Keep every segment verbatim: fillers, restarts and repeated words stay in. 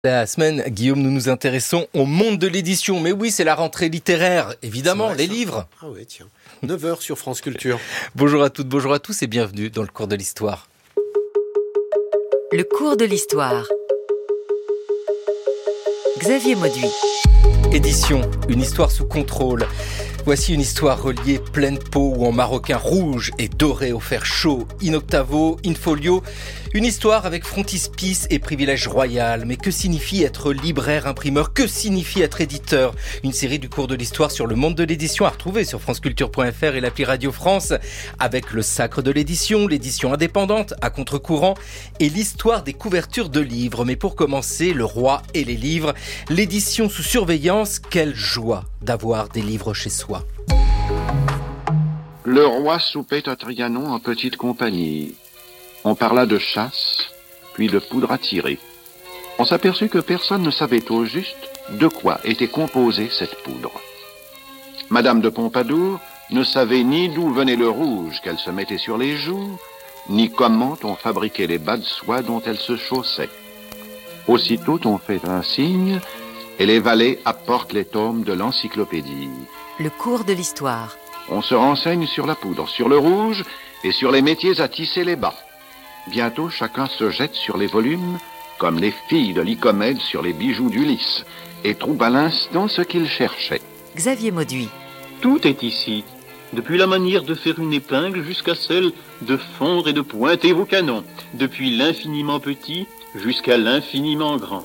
La semaine, Guillaume, nous nous intéressons au monde de l'édition. Mais oui, c'est la rentrée littéraire, évidemment, vrai, les ça. livres. Ah oui, tiens. neuf heures sur France Culture. Bonjour à toutes, bonjour à tous et bienvenue dans le cours de l'histoire. Le cours de l'histoire. Xavier Mauduit. Édition, une histoire sous contrôle. Voici une histoire reliée pleine peau ou en maroquin rouge et doré au fer chaud, in octavo, in folio. Une histoire avec frontispice et privilège royal. Mais que signifie être libraire, imprimeur? Que signifie être éditeur? Une série du cours de l'histoire sur le monde de l'édition à retrouver sur franceculture point f r et l'appli Radio France, avec le sacre de l'édition, l'édition indépendante à contre-courant et l'histoire des couvertures de livres. Mais pour commencer, le roi et les livres, l'édition sous surveillance, quelle joie d'avoir des livres chez soi. Le roi soupait à Trianon en petite compagnie. On parla de chasse, puis de poudre à tirer. On s'aperçut que personne ne savait au juste de quoi était composée cette poudre. Madame de Pompadour ne savait ni d'où venait le rouge qu'elle se mettait sur les joues, ni comment on fabriquait les bas de soie dont elle se chaussait. Aussitôt on fait un signe, et les valets apportent les tomes de l'encyclopédie. Le cours de l'histoire. On se renseigne sur la poudre, sur le rouge et sur les métiers à tisser les bas. Bientôt, chacun se jette sur les volumes, comme les filles de Lycomède sur les bijoux d'Ulysse, et trouve à l'instant ce qu'il cherchait. Xavier Mauduit. Tout est ici, depuis la manière de faire une épingle jusqu'à celle de fondre et de pointer vos canons, depuis l'infiniment petit jusqu'à l'infiniment grand.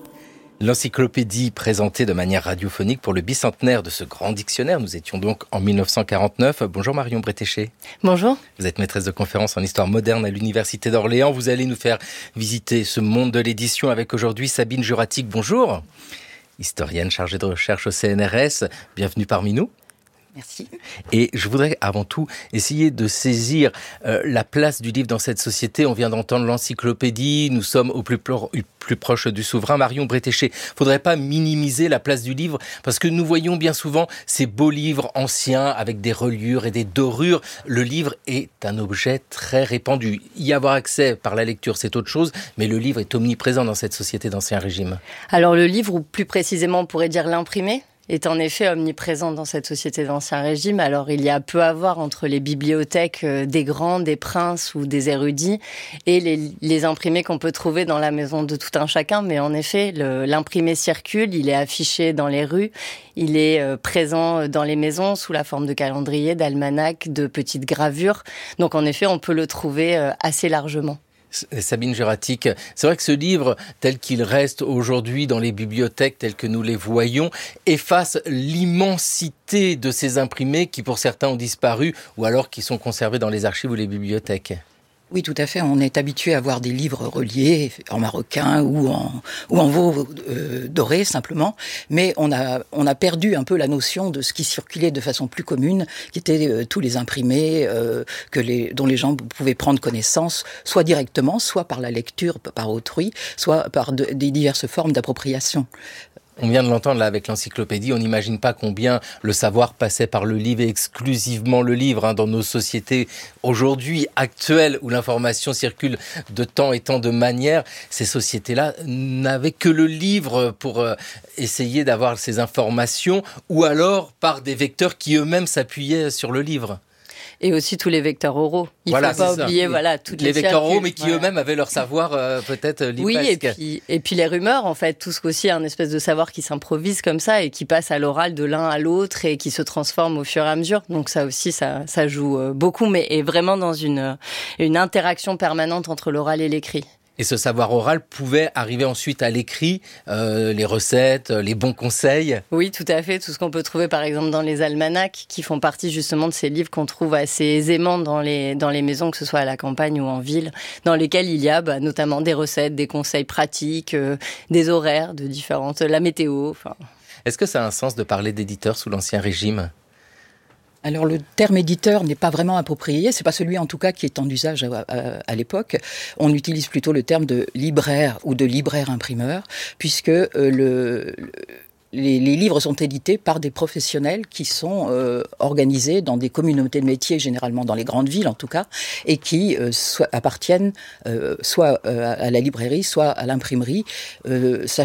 L'encyclopédie présentée de manière radiophonique pour le bicentenaire de ce grand dictionnaire. Nous étions donc en mille neuf cent quarante-neuf. Bonjour Marion Bretéché. Bonjour. Vous êtes maîtresse de conférences en histoire moderne à l'Université d'Orléans. Vous allez nous faire visiter ce monde de l'édition avec aujourd'hui Sabine Juratic. Bonjour. Historienne chargée de recherche au C N R S. Bienvenue parmi nous. Merci. Et je voudrais avant tout essayer de saisir euh, la place du livre dans cette société. On vient d'entendre l'encyclopédie, nous sommes au plus, pro- plus proche du souverain. Marion Bretéché, faudrait pas minimiser la place du livre parce que nous voyons bien souvent ces beaux livres anciens avec des reliures et des dorures. Le livre est un objet très répandu. Y avoir accès par la lecture, c'est autre chose, mais le livre est omniprésent dans cette société d'Ancien Régime. Alors le livre, ou plus précisément on pourrait dire l'imprimé, est en effet omniprésent dans cette société d'Ancien Régime. Alors, il y a peu à voir entre les bibliothèques des grands, des princes ou des érudits et les, les imprimés qu'on peut trouver dans la maison de tout un chacun. Mais en effet, le, l'imprimé circule, il est affiché dans les rues, il est euh, présent dans les maisons sous la forme de calendrier, d'almanach, de petites gravures. Donc, en effet, on peut le trouver euh, assez largement. Sabine Juratic, c'est vrai que ce livre, tel qu'il reste aujourd'hui dans les bibliothèques, tel que nous les voyons, efface l'immensité de ces imprimés qui pour certains ont disparu ou alors qui sont conservés dans les archives ou les bibliothèques. Oui, tout à fait. On est habitué à voir des livres reliés en maroquin ou en ou en veau euh, doré simplement, mais on a on a perdu un peu la notion de ce qui circulait de façon plus commune, qui étaient euh, tous les imprimés euh, que les dont les gens pouvaient prendre connaissance, soit directement, soit par la lecture par autrui, soit par de, des diverses formes d'appropriation. On vient de l'entendre là avec l'encyclopédie, on n'imagine pas combien le savoir passait par le livre et exclusivement le livre hein, dans nos sociétés aujourd'hui actuelles où l'information circule de temps et temps de manière. Ces sociétés-là n'avaient que le livre pour euh, essayer d'avoir ces informations ou alors par des vecteurs qui eux-mêmes s'appuyaient sur le livre. Et aussi tous les vecteurs oraux. Il ne voilà, faut pas ça. oublier voilà, toutes les, les vecteurs oraux, circules, mais qui voilà. eux-mêmes avaient leur savoir euh, peut-être livresque. Oui, et puis, et puis les rumeurs, en fait, tout ce qu'aussi un espèce de savoir qui s'improvise comme ça et qui passe à l'oral de l'un à l'autre et qui se transforme au fur et à mesure. Donc ça aussi, ça, ça joue beaucoup, mais est vraiment dans une, une interaction permanente entre l'oral et l'écrit. Et ce savoir oral pouvait arriver ensuite à l'écrit, euh, les recettes, les bons conseils. Oui, tout à fait. Tout ce qu'on peut trouver, par exemple, dans les almanachs, qui font partie justement de ces livres qu'on trouve assez aisément dans les, dans les maisons, que ce soit à la campagne ou en ville, dans lesquels il y a bah, notamment des recettes, des conseils pratiques, euh, des horaires de différentes, la météo. Enfin. Est-ce que ça a un sens de parler d'éditeur sous l'Ancien Régime ? Alors le terme éditeur n'est pas vraiment approprié, c'est pas celui en tout cas qui est en usage à, à, à l'époque. On utilise plutôt le terme de libraire ou de libraire imprimeur, puisque euh, le, les, les livres sont édités par des professionnels qui sont euh, organisés dans des communautés de métiers, généralement dans les grandes villes en tout cas, et qui euh, soit, appartiennent euh, soit euh, à la librairie, soit à l'imprimerie, euh, sachant